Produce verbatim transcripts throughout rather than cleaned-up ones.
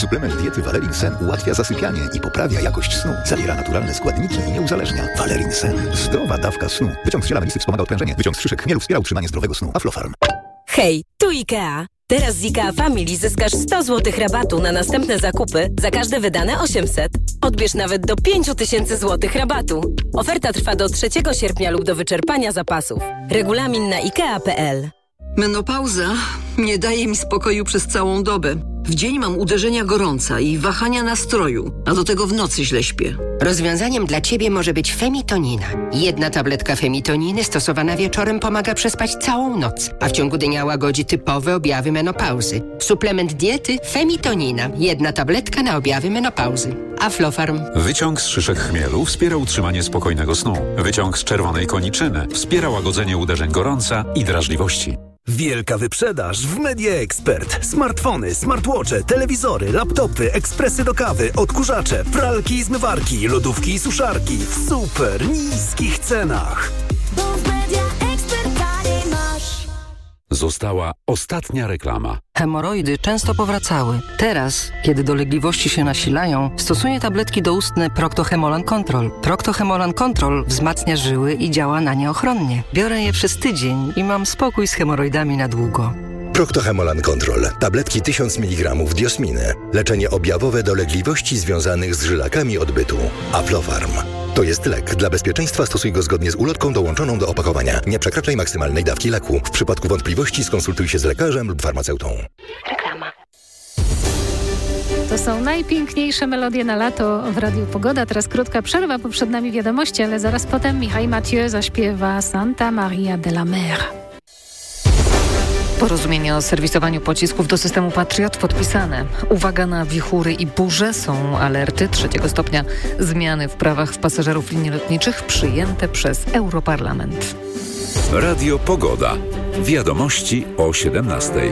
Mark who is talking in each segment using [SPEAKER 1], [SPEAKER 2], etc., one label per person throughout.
[SPEAKER 1] Suplement diety Valerin Sen ułatwia zasypianie i poprawia jakość snu. Zawiera naturalne składniki i nie uzależnia. Valerin Sen. Zdrowa dawka snu. Wyciąg z ziela melisy wspomaga odprężenie. Wyciąg z szyszek chmielu wspiera utrzymanie zdrowego snu. Aflofarm.
[SPEAKER 2] Hej, tu IKEA. Teraz z IKEA Family zyskasz sto złotych rabatu na następne zakupy za każde wydane osiemset. Odbierz nawet do pięć tysięcy złotych rabatu. Oferta trwa do trzeciego sierpnia lub do wyczerpania zapasów. Regulamin na ikea kropka pe el.
[SPEAKER 3] Menopauza nie daje mi spokoju przez całą dobę. W dzień mam uderzenia gorąca i wahania nastroju, a do tego w nocy źle śpię.
[SPEAKER 4] Rozwiązaniem dla Ciebie może być Femitonina. Jedna tabletka Femitoniny stosowana wieczorem pomaga przespać całą noc, a w ciągu dnia łagodzi typowe objawy menopauzy. Suplement diety Femitonina. Jedna tabletka na objawy menopauzy. Aflofarm.
[SPEAKER 5] Wyciąg z szyszek chmielu wspiera utrzymanie spokojnego snu. Wyciąg z czerwonej koniczyny wspiera łagodzenie uderzeń gorąca i drażliwości.
[SPEAKER 6] Wielka wyprzedaż w Media Expert. Smartfony, smartwatche, telewizory, laptopy, ekspresy do kawy, odkurzacze, pralki i zmywarki, lodówki i suszarki w super niskich cenach.
[SPEAKER 7] Bo w Media Expert taniej masz.
[SPEAKER 5] Została ostatnia reklama.
[SPEAKER 8] Hemoroidy często powracały. Teraz, kiedy dolegliwości się nasilają, stosuję tabletki doustne Procto-Hemolan Control. Procto-Hemolan Control wzmacnia żyły i działa na nie ochronnie. Biorę je przez tydzień i mam spokój z hemoroidami na długo.
[SPEAKER 9] Procto-Hemolan Control. Tabletki tysiąc miligramów diosminy. Leczenie objawowe dolegliwości związanych z żylakami odbytu. Aflofarm. To jest lek. Dla bezpieczeństwa stosuj go zgodnie z ulotką dołączoną do opakowania. Nie przekraczaj maksymalnej dawki leku. W przypadku wątpliwości skonsultuj się z lekarzem lub farmaceutą.
[SPEAKER 2] Reklama.
[SPEAKER 10] To są najpiękniejsze melodie na lato w Radiu Pogoda. Teraz krótka przerwa, bo przed nami wiadomości, ale zaraz potem Michał Mathieu zaśpiewa Santa Maria de la Mer.
[SPEAKER 11] Porozumienie o serwisowaniu pocisków do systemu Patriot podpisane. Uwaga na wichury i burze, są alerty trzeciego stopnia. Zmiany w prawach pasażerów linii lotniczych przyjęte przez Europarlament.
[SPEAKER 5] Radio Pogoda. Wiadomości o siedemnastej.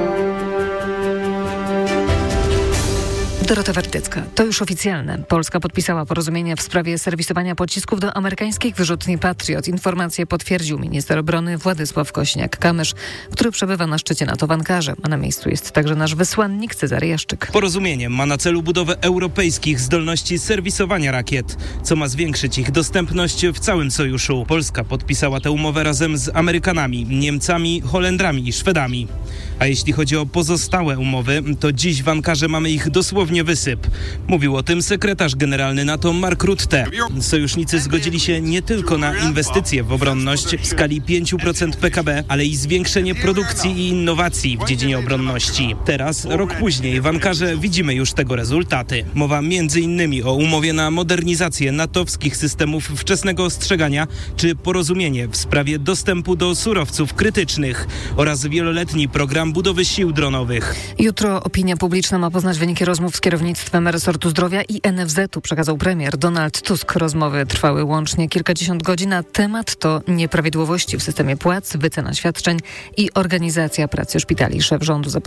[SPEAKER 11] Dorota Wartycka. To już oficjalne. Polska podpisała porozumienie w sprawie serwisowania pocisków do amerykańskich wyrzutni Patriot. Informację potwierdził minister obrony Władysław Kośniak-Kamysz, który przebywa na szczycie NATO w Ankarze, a na miejscu jest także nasz wysłannik Cezary Jaszczyk.
[SPEAKER 12] Porozumienie ma na celu budowę europejskich zdolności serwisowania rakiet, co ma zwiększyć ich dostępność w całym sojuszu. Polska podpisała tę umowę razem z Amerykanami, Niemcami, Holendrami i Szwedami. A jeśli chodzi o pozostałe umowy, to dziś w Ankarze mamy ich dosłownie wysyp. Mówił o tym sekretarz generalny NATO Mark Rutte. Sojusznicy zgodzili się nie tylko na inwestycje w obronność w skali pięć procent P K B, ale i zwiększenie produkcji i innowacji w dziedzinie obronności. Teraz, rok później, w Ankarze widzimy już tego rezultaty. Mowa między innymi o umowie na modernizację natowskich systemów wczesnego ostrzegania, czy porozumienie w sprawie dostępu do surowców krytycznych oraz wieloletni program budowy sił dronowych.
[SPEAKER 11] Jutro opinia publiczna ma poznać wyniki rozmów z kierownictwem resortu zdrowia i N F Z u, przekazał premier Donald Tusk. Rozmowy trwały łącznie kilkadziesiąt godzin, a temat to nieprawidłowości w systemie płac, wycena świadczeń i organizacja pracy szpitali. Szef rządu zapewnił,